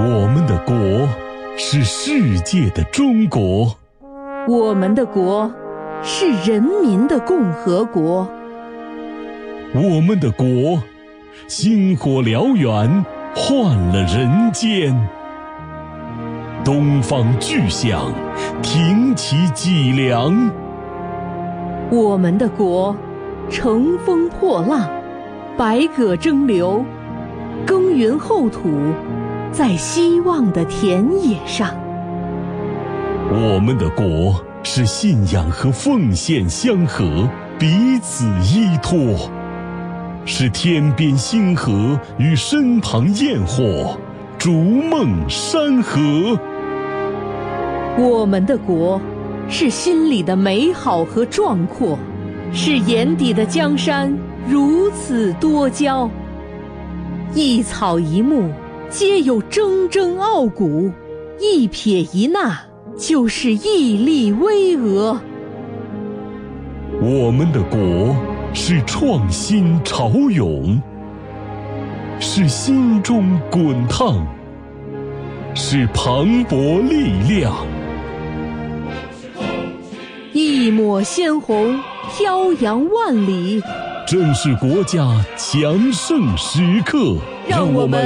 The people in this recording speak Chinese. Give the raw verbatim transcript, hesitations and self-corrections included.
我们的国是世界的中国， 我们的国是人民的共和国， 我们的国星火燎原，换了人间。东方巨响，挺起脊梁。 我们的国乘风破浪，百舸争流，耕耘厚土，在希望的田野上。 我们的国是信仰和奉献相合，彼此依托，是天边星河与身旁焰火，逐梦山河。 我们的国是心里的美好和壮阔，是眼底的江山如此多娇。一草一木皆有铮铮傲骨，一撇一捺就是屹立巍峨。 我们的国是创新潮涌，是心中滚烫，是磅礴力量。 一抹鲜红飘扬万里， 正是国家强盛时刻， 让我们